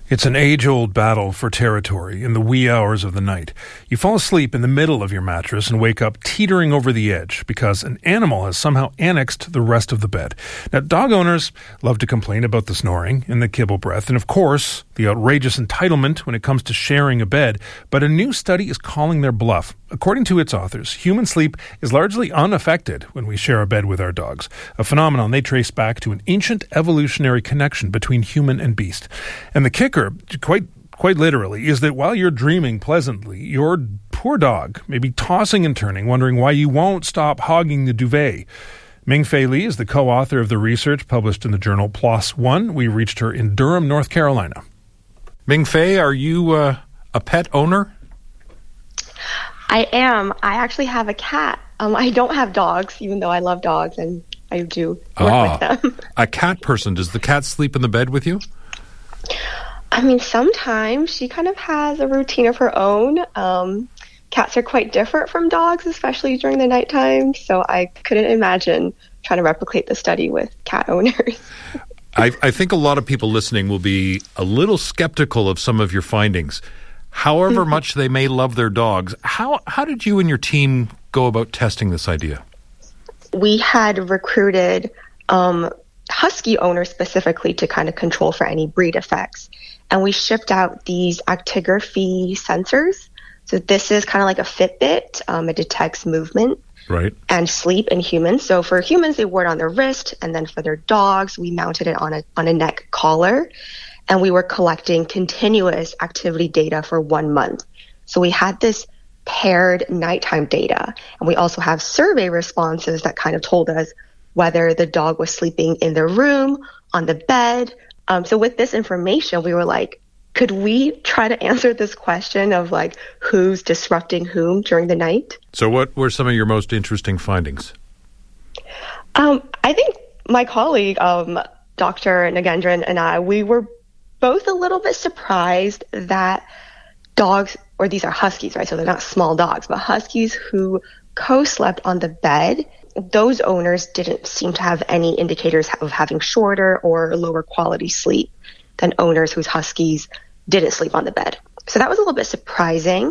It's an age-old battle for territory in the wee hours of the night. You fall asleep in the middle of your mattress and wake up teetering over the edge because an animal has somehow annexed the rest of the bed. Now, dog owners love to complain about the snoring and the kibble breath and, of course, the outrageous entitlement when it comes to sharing a bed. But a new study is calling their bluff. According to its authors, human sleep is largely unaffected when we share a bed with our dogs, a phenomenon they trace back to an ancient evolutionary connection between human and beast. And the kicker, quite literally, is that while you're dreaming pleasantly, your poor dog may be tossing and turning, wondering why you won't stop hogging the duvet. Ming-Fei Li is the co-author of the research published in the journal PLOS ONE. We reached her in Durham, North Carolina. Ming-Fei, are you a pet owner? I am. I actually have a cat. I don't have dogs, even though I love dogs and I do work with them. A cat person. Does the cat sleep in the bed with you? I mean, sometimes she kind of has a routine of her own. Cats are quite different from dogs, especially during the nighttime. So I couldn't imagine trying to replicate the study with cat owners. I think a lot of people listening will be a little skeptical of some of your findings. However much they may love their dogs, how did you and your team go about testing this idea? We had recruited husky owners specifically to kind of control for any breed effects. And we shipped out these actigraphy sensors. So this is kind of like a Fitbit. It detects movement and sleep in humans. So for humans, they wore it on their wrist. And then for their dogs, we mounted it on a neck collar. And we were collecting continuous activity data for 1 month. So we had this paired nighttime data. And we also have survey responses that kind of told us whether the dog was sleeping in the room, on the bed. So with this information, we were like, could we try to answer this question of like who's disrupting whom during the night? So what were some of your most interesting findings? I think my colleague, Dr. Nagendran, and I, we were both a little bit surprised that dogs, or these are huskies, right? So they're not small dogs, but huskies who co-slept on the bed, those owners didn't seem to have any indicators of having shorter or lower quality sleep than owners whose huskies didn't sleep on the bed. So that was a little bit surprising.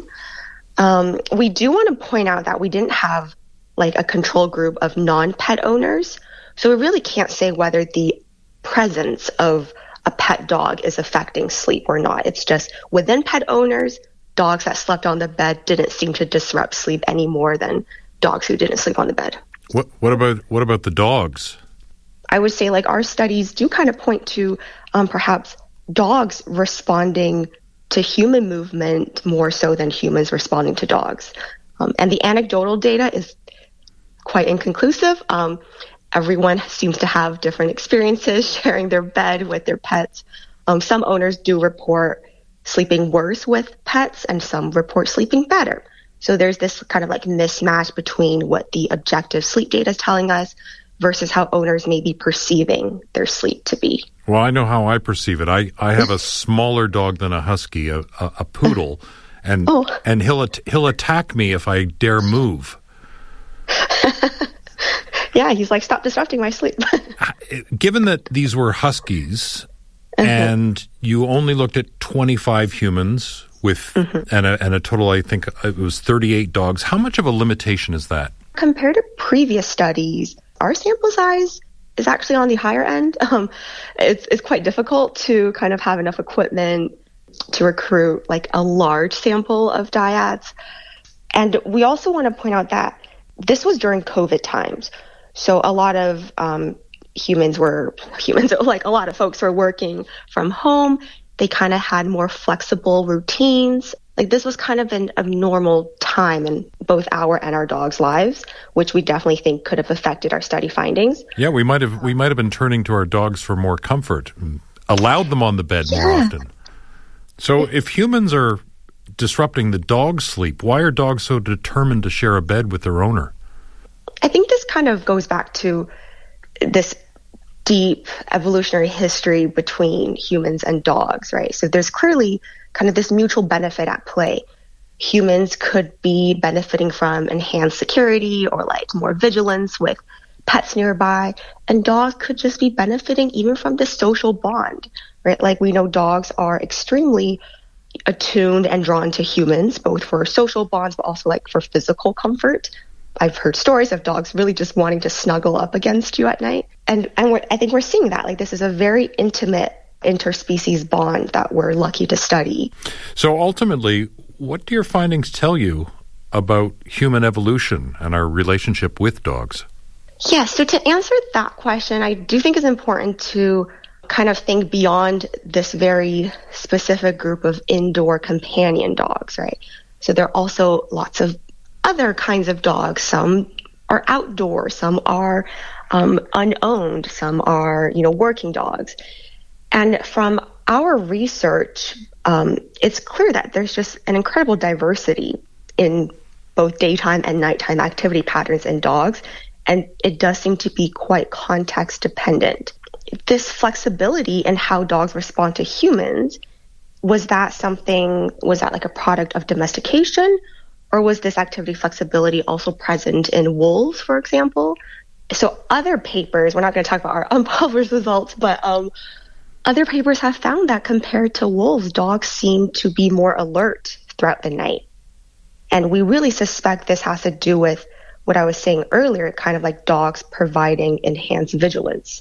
We do want to point out that we didn't have like a control group of non-pet owners. So we really can't say whether the presence of a pet dog is affecting sleep or not. It's just within pet owners, dogs that slept on the bed didn't seem to disrupt sleep any more than dogs who didn't sleep on the bed. What about the dogs? I would say like our studies do kind of point to perhaps dogs responding to human movement more so than humans responding to dogs. And the anecdotal data is quite inconclusive. Everyone seems to have different experiences sharing their bed with their pets. Some owners do report sleeping worse with pets and some report sleeping better. So there's this kind of like mismatch between what the objective sleep data is telling us versus how owners may be perceiving their sleep to be. Well, I know how I perceive it. I have a smaller dog than a husky, a poodle, and he'll attack me if I dare move. Yeah, he's like, stop disrupting my sleep. Given that these were huskies and you only looked at 25 humans with and a total, I think it was 38 dogs, how much of a limitation is that? Compared to previous studies, our sample size is actually on the higher end. It's quite difficult to kind of have enough equipment to recruit like a large sample of dyads. And we also want to point out that this was during COVID times. So a lot of like a lot of folks were working from home. They kind of had more flexible routines. Like this was kind of an abnormal time in both our and our dogs' lives, which we definitely think could have affected our study findings. Yeah, we might have been turning to our dogs for more comfort, and allowed them on the bed more often. So if humans are disrupting the dog's sleep, why are dogs so determined to share a bed with their owner? I think this kind of goes back to this deep evolutionary history between humans and dogs, right? So there's clearly kind of this mutual benefit at play. Humans could be benefiting from enhanced security or like more vigilance with pets nearby, and dogs could just be benefiting even from the social bond, right? Like we know dogs are extremely attuned and drawn to humans, both for social bonds, but also like for physical comfort. I've heard stories of dogs really just wanting to snuggle up against you at night. And I think we're seeing that. Like this is a very intimate interspecies bond that we're lucky to study. So ultimately, what do your findings tell you about human evolution and our relationship with dogs? Yeah, so to answer that question, I do think it's important to kind of think beyond this very specific group of indoor companion dogs, right? So there are also lots of other kinds of dogs. Some are outdoor, some are unowned, some are, working dogs. And from our research, it's clear that there's just an incredible diversity in both daytime and nighttime activity patterns in dogs, and it does seem to be quite context dependent. This flexibility in how dogs respond to humans, was that like a product of domestication, or was this activity flexibility also present in wolves, for example? So other papers, we're not going to talk about our unpublished results, but other papers have found that compared to wolves, dogs seem to be more alert throughout the night. And we really suspect this has to do with what I was saying earlier, kind of like dogs providing enhanced vigilance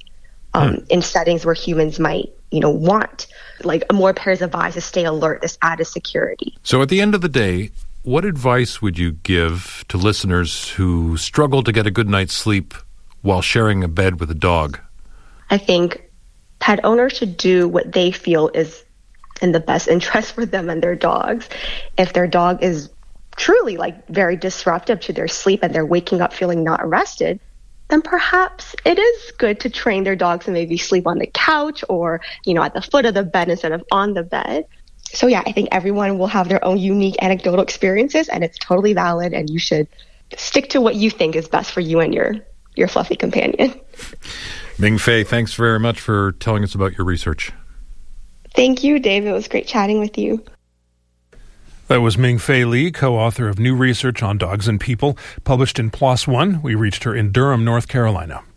in settings where humans might, want like more pairs of eyes to stay alert, this added security. So at the end of the day, what advice would you give to listeners who struggle to get a good night's sleep while sharing a bed with a dog? I think pet owners should do what they feel is in the best interest for them and their dogs. If their dog is truly like very disruptive to their sleep and they're waking up feeling not rested, then perhaps it is good to train their dogs to maybe sleep on the couch or, at the foot of the bed instead of on the bed. So yeah, I think everyone will have their own unique anecdotal experiences, and it's totally valid, and you should stick to what you think is best for you and your fluffy companion. Ming-Fei, thanks very much for telling us about your research. Thank you, Dave. It was great chatting with you. That was Ming-Fei Li, co-author of new research on dogs and people, published in PLOS ONE. We reached her in Durham, North Carolina.